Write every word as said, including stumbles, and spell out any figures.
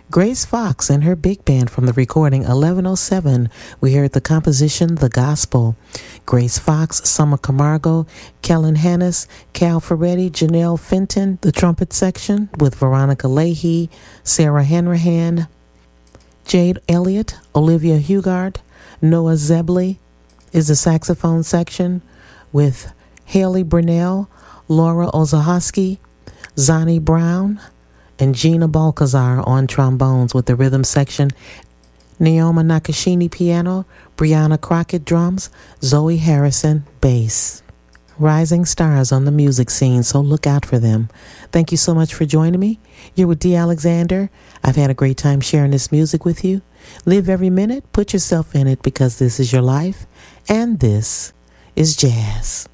Grace Fox and her big band from the recording eleven oh seven. We heard the composition The Gospel. Grace Fox, Summer Camargo, Kellen Hannis, Cal Ferretti, Janelle Fenton, the trumpet section with Veronica Leahy, Sarah Hanrahan, Jade Elliott, Olivia Hugard, Noah Zebley is the saxophone section with Haley Brunell, Laura Ozahoski, Zani Brown, and Gina Balcazar on trombones with the rhythm section, Naoma Nakashini piano, Brianna Crockett drums, Zoe Harrison bass. Rising stars on the music scene, so look out for them. Thank you so much for joining me. You're with Dee Alexander. I've had a great time sharing this music with you. Live every minute, put yourself in it, because this is your life, and this is jazz.